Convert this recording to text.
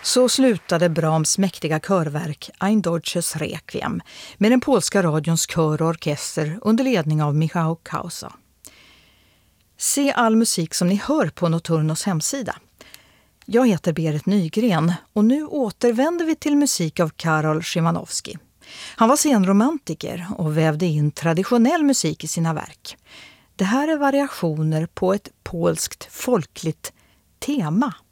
Så slutade Brahms mäktiga körverk Ein Deutsches Requiem med den polska radions kör och orkester under ledning av Michał Kausa. Se all musik som ni hör på Nocturnos hemsida. Jag heter Berit Nygren och nu återvänder vi till musik av Karol Szymanowski. Han var senromantiker och vävde in traditionell musik i sina verk. Det här är variationer på ett polskt folkligt tema.